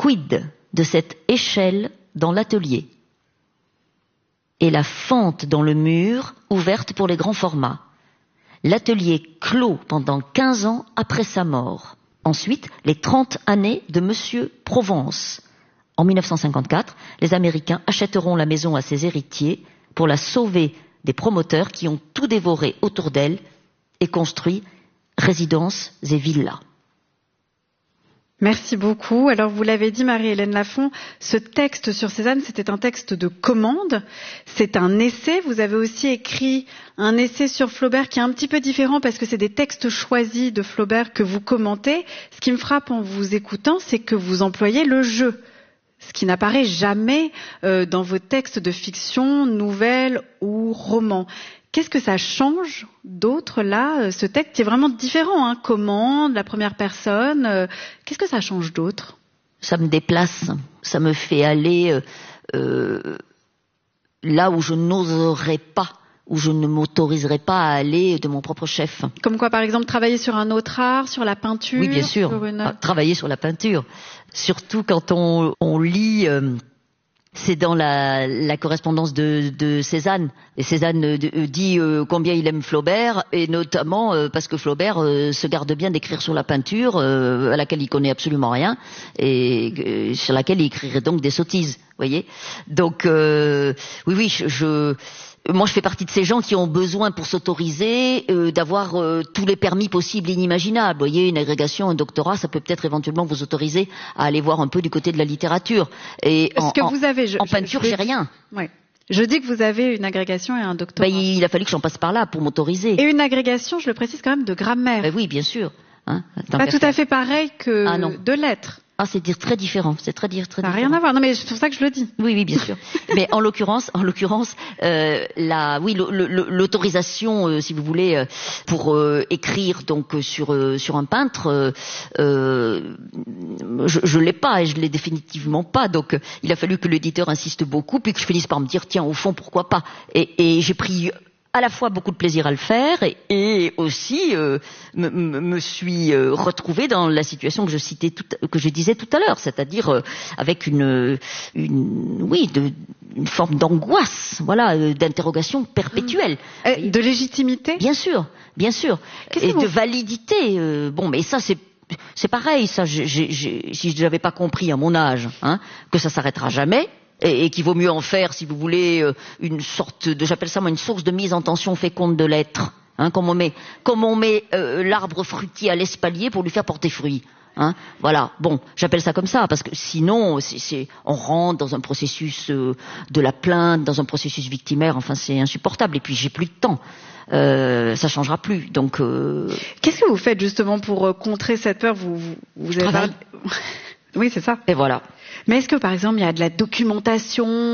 Quid de cette échelle dans l'atelier et la fente dans le mur ouverte pour les grands formats. L'atelier clos pendant 15 ans après sa mort. Ensuite, les 30 années de Monsieur Provence. En 1954, les Américains achèteront la maison à ses héritiers pour la sauver des promoteurs qui ont tout dévoré autour d'elle et construit résidences et villas. Merci beaucoup. Alors, vous l'avez dit, Marie-Hélène Lafont, ce texte sur Cézanne, c'était un texte de commande. C'est un essai. Vous avez aussi écrit un essai sur Flaubert qui est un petit peu différent parce que c'est des textes choisis de Flaubert que vous commentez. Ce qui me frappe en vous écoutant, c'est que vous employez le jeu. Ce qui n'apparaît jamais dans vos textes de fiction, nouvelles ou romans. Qu'est-ce que ça change d'autre là, ce texte qui est vraiment différent, hein, commande, la première personne, qu'est-ce que ça change d'autre? Ça me déplace, ça me fait aller là où je n'oserais pas, où je ne m'autoriserais pas à aller de mon propre chef. Comme quoi, par exemple, travailler sur un autre art, sur la peinture? Oui, bien sûr, travailler sur la peinture, surtout quand on lit... C'est dans la correspondance de Cézanne. Et Cézanne dit combien il aime Flaubert, et notamment parce que Flaubert se garde bien d'écrire sur la peinture, à laquelle il connaît absolument rien, et sur laquelle il écrirait donc des sottises, voyez. Donc oui, moi je fais partie de ces gens qui ont besoin pour s'autoriser d'avoir tous les permis possibles et inimaginables. Vous voyez, une agrégation, un doctorat, ça peut peut-être éventuellement vous autoriser à aller voir un peu du côté de la littérature. Et en peinture, j'ai rien. Ouais. Je dis que vous avez une agrégation et un doctorat. Il a fallu que j'en passe par là pour m'autoriser. Et une agrégation, je le précise quand même, de grammaire. Oui, bien sûr. Hein, pas tout à fait pareil que de lettres. Ah, c'est très différent. C'est très différent. Ça n'a rien à voir. Non, mais c'est pour ça que je le dis. Oui, bien sûr. Mais en l'occurrence, l'autorisation, si vous voulez, pour écrire donc sur un peintre, je l'ai pas et je l'ai définitivement pas. Donc, il a fallu que l'éditeur insiste beaucoup, puis que je finisse par me dire tiens, au fond, pourquoi pas. Et j'ai pris à la fois beaucoup de plaisir à le faire et aussi me suis retrouvée dans la situation que je disais tout à l'heure, c'est-à-dire avec une forme d'angoisse, voilà, d'interrogation perpétuelle. De légitimité? Bien sûr. Et de validité. Mais ça c'est pareil, ça si je n'avais pas compris à mon âge, hein, que ça s'arrêtera jamais. Et qu'il vaut mieux en faire, si vous voulez, une sorte de, j'appelle ça moi, une source de mise en tension féconde de l'être, hein, comme on met l'arbre fruitier à l'espalier pour lui faire porter fruit. Hein, voilà. Bon, j'appelle ça comme ça parce que sinon, on rentre dans un processus de la plainte, dans un processus victimaire. Enfin, c'est insupportable. Et puis, j'ai plus de temps. Ça changera plus. Donc, qu'est-ce que vous faites justement pour contrer cette peur? Vous avez parlé... Oui, c'est ça. Et voilà. Mais est-ce que, par exemple, il y a de la documentation,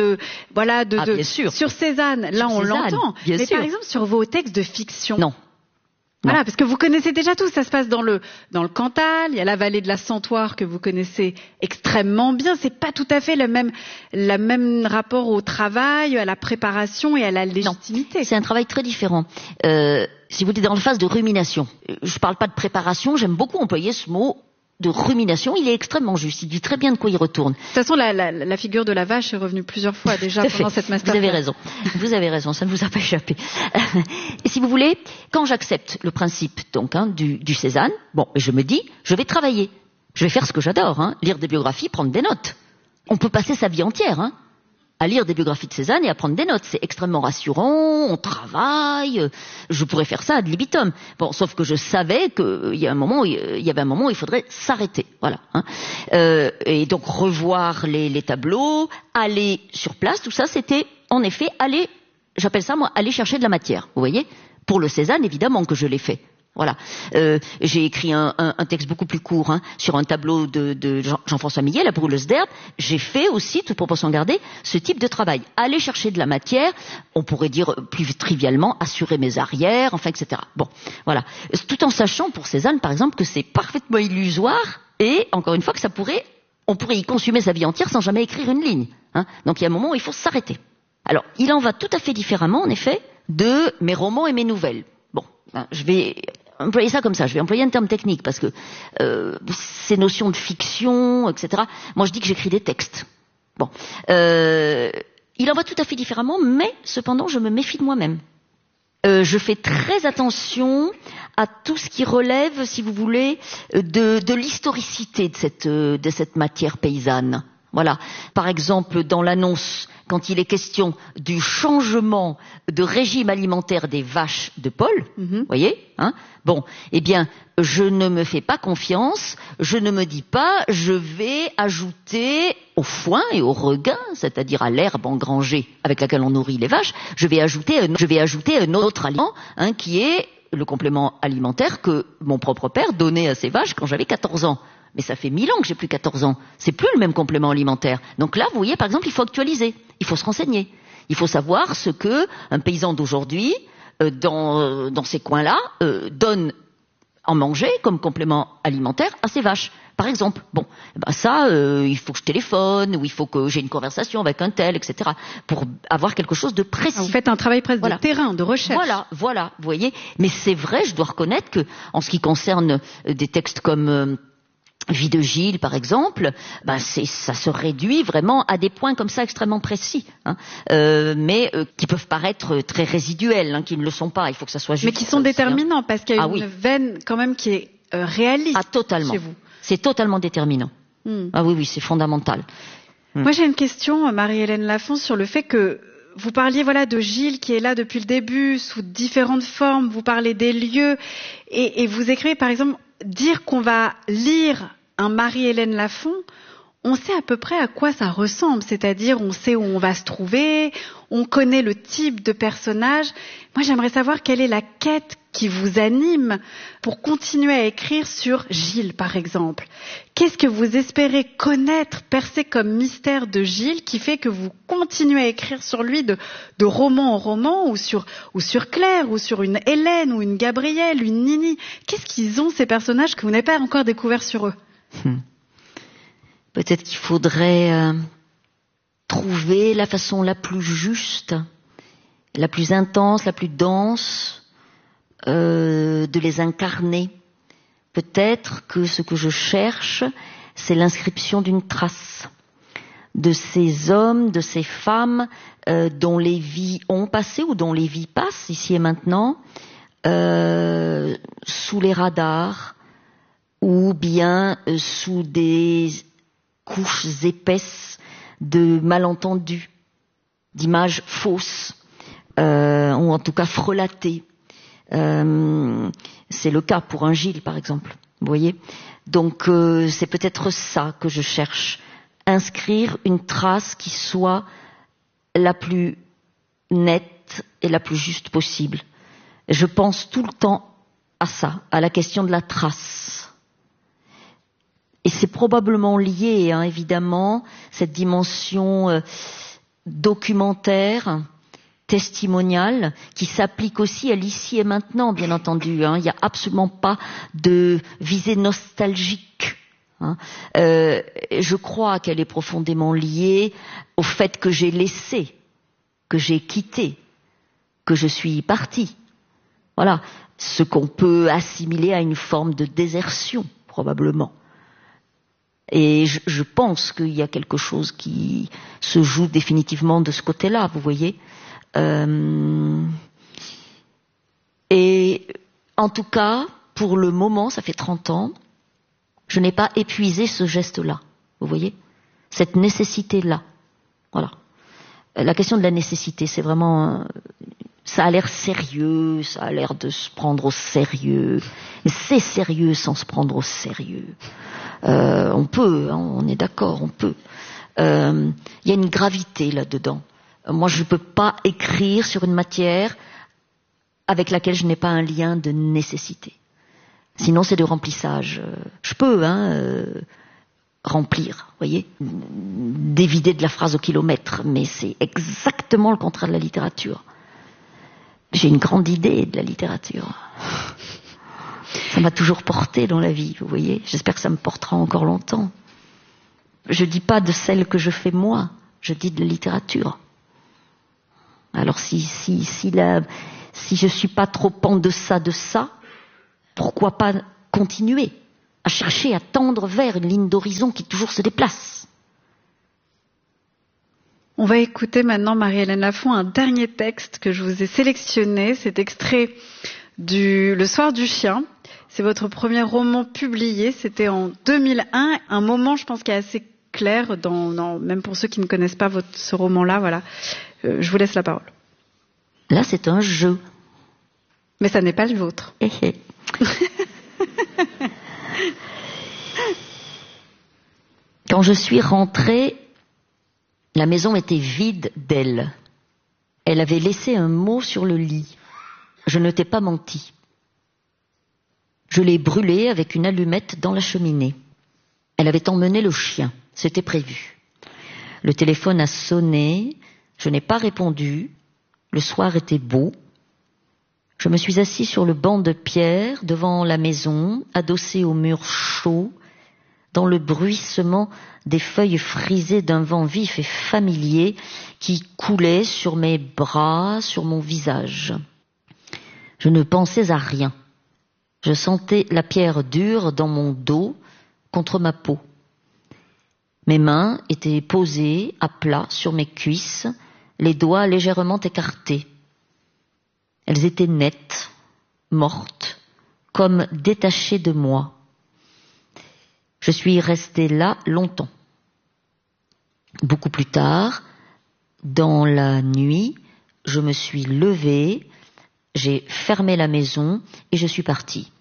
bien sûr. sur Cézanne? Là, on l'entend. Mais sûr. Par exemple, sur vos textes de fiction? Non. Voilà, parce que vous connaissez déjà tout. Ça se passe dans le Cantal. Il y a la vallée de la Santoire que vous connaissez extrêmement bien. C'est pas tout à fait le même rapport au travail, à la préparation et à la légitimité. Non, c'est un travail très différent. Si vous êtes dans la phase de rumination, je parle pas de préparation. J'aime beaucoup employer ce mot de rumination, il est extrêmement juste. Il dit très bien de quoi il retourne. De toute façon, la figure de la vache est revenue plusieurs fois déjà pendant cette masterclass. Vous avez raison, ça ne vous a pas échappé. Et si vous voulez, quand j'accepte le principe donc du Cézanne, je me dis, je vais travailler. Je vais faire ce que j'adore, lire des biographies, prendre des notes. On peut passer sa vie entière, à lire des biographies de Cézanne et à prendre des notes. C'est extrêmement rassurant, on travaille, je pourrais faire ça ad libitum. Bon, sauf que je savais qu'il y avait un moment où il faudrait s'arrêter. Voilà. Et donc revoir les tableaux, aller sur place, tout ça, c'était en effet j'appelle ça moi, aller chercher de la matière. Vous voyez? Pour le Cézanne, évidemment que je l'ai fait. Voilà. J'ai écrit un texte beaucoup plus court sur un tableau de Jean-François Millet, La brûleuse d'herbe. J'ai fait aussi, toute proportion gardée, ce type de travail. Aller chercher de la matière, on pourrait dire plus trivialement, assurer mes arrières, enfin, etc. Bon, voilà. Tout en sachant pour Cézanne, par exemple, que c'est parfaitement illusoire et, encore une fois, que on pourrait y consumer sa vie entière sans jamais écrire une ligne. Donc il y a un moment où il faut s'arrêter. Alors, il en va tout à fait différemment, en effet, de mes romans et mes nouvelles. Bon, je vais employer ça comme ça. Je vais employer un terme technique parce que ces notions de fiction, etc. Moi, je dis que j'écris des textes. Bon, il en va tout à fait différemment, mais cependant, je me méfie de moi-même. Je fais très attention à tout ce qui relève, si vous voulez, de l'historicité de cette matière paysanne. Voilà. Par exemple, dans l'annonce, quand il est question du changement de régime alimentaire des vaches de Paul, voyez, hein, bon, eh bien, je ne me fais pas confiance, je ne me dis pas, je vais ajouter au foin et au regain, c'est-à-dire à l'herbe engrangée avec laquelle on nourrit les vaches, je vais ajouter un autre aliment, hein, qui est le complément alimentaire que mon propre père donnait à ses vaches quand j'avais 14 ans. Mais ça fait 1000 ans que j'ai plus 14 ans. C'est plus le même complément alimentaire. Donc là, vous voyez, par exemple, il faut actualiser. Il faut se renseigner. Il faut savoir ce que un paysan d'aujourd'hui, dans ces coins-là, donne en manger comme complément alimentaire à ses vaches. Par exemple. Bon, ben ça, il faut que je téléphone, ou il faut que j'ai une conversation avec un tel, etc. pour avoir quelque chose de précis. Vous faites un travail presque de terrain, de recherche. Voilà, vous voyez. Mais c'est vrai, je dois reconnaître que, en ce qui concerne des textes comme Vie de Gilles, par exemple, ben ça se réduit vraiment à des points comme ça extrêmement précis, hein, mais qui peuvent paraître très résiduels, hein, qui ne le sont pas. Il faut que ça soit juste. Mais qui sont déterminants, parce qu'il y a une veine quand même qui est réaliste totalement. chez vous. C'est totalement déterminant. Ah oui, c'est fondamental. Moi, j'ai une question, Marie-Hélène Lafont, sur le fait que vous parliez de Gilles qui est là depuis le début, sous différentes formes. Vous parlez des lieux, et vous écrivez, par exemple, dire qu'on va lire un Marie-Hélène Lafont, on sait à peu près à quoi ça ressemble, c'est-à-dire on sait où on va se trouver, on connaît le type de personnage. Moi, j'aimerais savoir quelle est la quête qui vous anime pour continuer à écrire sur Gilles, par exemple. Qu'est-ce que vous espérez connaître, percer comme mystère de Gilles, qui fait que vous continuez à écrire sur lui de roman en roman, ou sur Claire, ou sur une Hélène, ou une Gabrielle, une Nini. Qu'est-ce qu'ils ont, ces personnages, que vous n'avez pas encore découvert sur eux? Peut-être qu'il faudrait trouver la façon la plus juste, la plus intense, la plus dense de les incarner. Peut-être que ce que je cherche, c'est l'inscription d'une trace de ces hommes, de ces femmes dont les vies ont passé ou dont les vies passent ici et maintenant, sous les radars, ou bien sous des couches épaisses de malentendus, d'images fausses, ou en tout cas frelatées. C'est le cas pour un Gilles, par exemple. Vous voyez ? Donc c'est peut-être ça que je cherche. Inscrire une trace qui soit la plus nette et la plus juste possible. Je pense tout le temps à ça, à la question de la trace. Et c'est probablement lié, hein, évidemment, cette dimension documentaire, testimoniale, qui s'applique aussi à l'ici et maintenant, bien entendu. Hein. Il n'y a absolument pas de visée nostalgique. Hein. Je crois qu'elle est profondément liée au fait que j'ai laissé, que j'ai quitté, que je suis partie. Voilà, ce qu'on peut assimiler à une forme de désertion, probablement. Et je pense qu'il y a quelque chose qui se joue définitivement de ce côté-là, vous voyez. Et en tout cas, pour le moment, ça fait 30 ans, je n'ai pas épuisé ce geste-là, vous voyez, cette nécessité-là. Voilà. La question de la nécessité, c'est vraiment... ça a l'air sérieux, ça a l'air de se prendre au sérieux. C'est sérieux sans se prendre au sérieux. On peut, hein, on est d'accord, on peut. Il y a une gravité là-dedans. Moi, je ne peux pas écrire sur une matière avec laquelle je n'ai pas un lien de nécessité. Sinon, c'est de remplissage. Je peux remplir, voyez, dévider de la phrase au kilomètre, mais c'est exactement le contraire de la littérature. J'ai une grande idée de la littérature. Ça m'a toujours porté dans la vie, vous voyez. J'espère que ça me portera encore longtemps. Je dis pas de celle que je fais moi, je dis de la littérature. Alors si je suis pas trop en deçà de ça, pourquoi pas continuer à chercher, à tendre vers une ligne d'horizon qui toujours se déplace? On va écouter maintenant, Marie-Hélène Lafont, un dernier texte que je vous ai sélectionné. C'est extrait du Le Soir du Chien. C'est votre premier roman publié. C'était en 2001. Un moment, je pense, qui est assez clair, même pour ceux qui ne connaissent pas ce roman-là. Voilà. Je vous laisse la parole. Là, c'est un jeu. Mais ça n'est pas le vôtre. Quand je suis rentrée, la maison était vide d'elle. Elle avait laissé un mot sur le lit. Je ne t'ai pas menti. Je l'ai brûlé avec une allumette dans la cheminée. Elle avait emmené le chien. C'était prévu. Le téléphone a sonné. Je n'ai pas répondu. Le soir était beau. Je me suis assis sur le banc de pierre devant la maison, adossé au mur chaud, dans le bruissement des feuilles frisées d'un vent vif et familier qui coulait sur mes bras, sur mon visage. Je ne pensais à rien. Je sentais la pierre dure dans mon dos, contre ma peau. Mes mains étaient posées à plat sur mes cuisses, les doigts légèrement écartés. Elles étaient nettes, mortes, comme détachées de moi. Je suis restée là longtemps. Beaucoup plus tard, dans la nuit, je me suis levée, j'ai fermé la maison et je suis partie.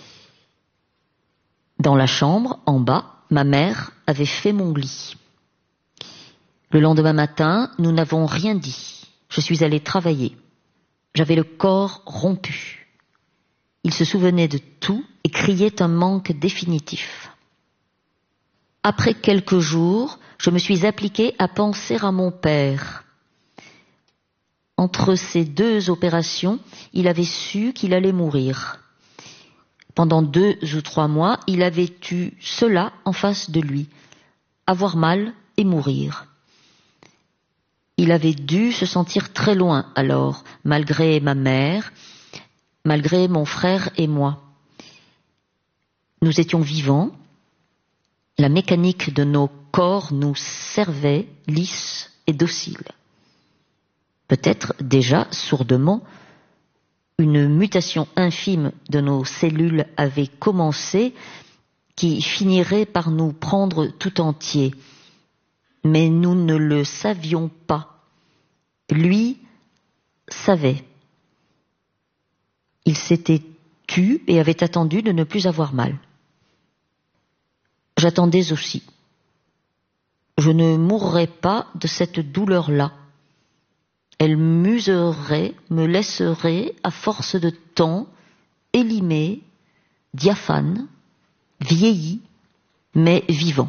Dans la chambre, en bas, ma mère avait fait mon lit. Le lendemain matin, nous n'avons rien dit. Je suis allée travailler. J'avais le corps rompu. Il se souvenait de tout et criait un manque définitif. Après quelques jours, je me suis appliquée à penser à mon père. Entre ces deux opérations, il avait su qu'il allait mourir. Pendant 2 ou 3 mois, il avait eu cela en face de lui, avoir mal et mourir. Il avait dû se sentir très loin alors, malgré ma mère, malgré mon frère et moi. Nous étions vivants, la mécanique de nos corps nous servait lisse et docile. Peut-être déjà sourdement, une mutation infime de nos cellules avait commencé qui finirait par nous prendre tout entier. Mais nous ne le savions pas. Lui savait. Il s'était tu et avait attendu de ne plus avoir mal. J'attendais aussi. Je ne mourrais pas de cette douleur-là. Elle m'userait, me laisserait, à force de temps, élimé, diaphane, vieilli, mais vivant.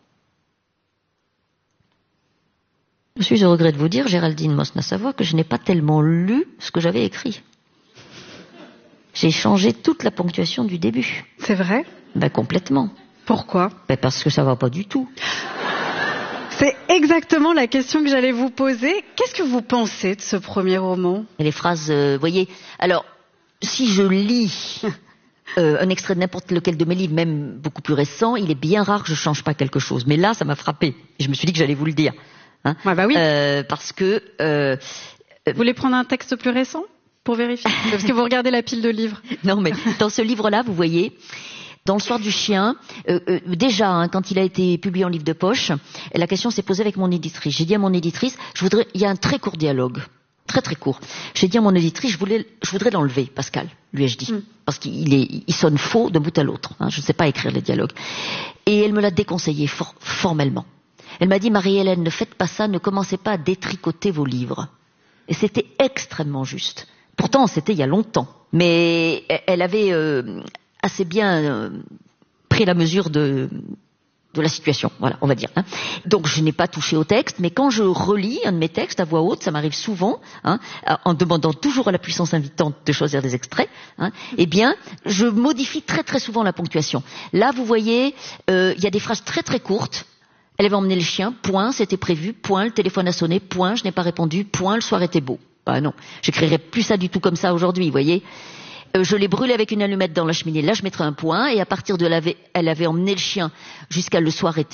Je suis au regret de vous dire, Géraldine Mosna-Savoie, que je n'ai pas tellement lu ce que j'avais écrit. J'ai changé toute la ponctuation du début. C'est vrai ? Complètement. Pourquoi ? Parce que ça va pas du tout. C'est exactement la question que j'allais vous poser. Qu'est-ce que vous pensez de ce premier roman ? Et les phrases, voyez, alors, si je lis un extrait de n'importe lequel de mes livres, même beaucoup plus récent, il est bien rare que je change pas quelque chose. Mais là, ça m'a frappé. Et je me suis dit que j'allais vous le dire. Hein ? Oui. Parce que... Vous voulez prendre un texte plus récent pour vérifier ? Parce que vous regardez la pile de livres. Non, mais dans ce livre-là, vous voyez... Dans Le Soir du Chien, déjà, quand il a été publié en livre de poche, la question s'est posée avec mon éditrice. J'ai dit à mon éditrice, il y a un très court dialogue, très très court. J'ai dit à mon éditrice, je voudrais l'enlever, Pascal, lui ai-je dit, parce qu'il sonne faux d'un bout à l'autre. Je ne sais pas écrire les dialogues. Et elle me l'a déconseillé formellement. Elle m'a dit, Marie-Hélène, ne faites pas ça, ne commencez pas à détricoter vos livres. Et c'était extrêmement juste. Pourtant, c'était il y a longtemps. Mais elle avait... assez bien pris la mesure de la situation, voilà, on va dire. Donc je n'ai pas touché au texte, mais quand je relis un de mes textes à voix haute, ça m'arrive souvent, en demandant toujours à la puissance invitante de choisir des extraits, eh bien, je modifie très très souvent la ponctuation. Là, vous voyez, il y a des phrases très très courtes. Elle avait emmené le chien, point, c'était prévu, point, le téléphone a sonné, point, je n'ai pas répondu, point, le soir était beau. Non, j'écrirais plus ça du tout comme ça aujourd'hui, vous voyez. Je l'ai brûlée avec une allumette dans la cheminée. Là, je mettrai un point. Et à partir de là, elle avait emmené le chien jusqu'à le soir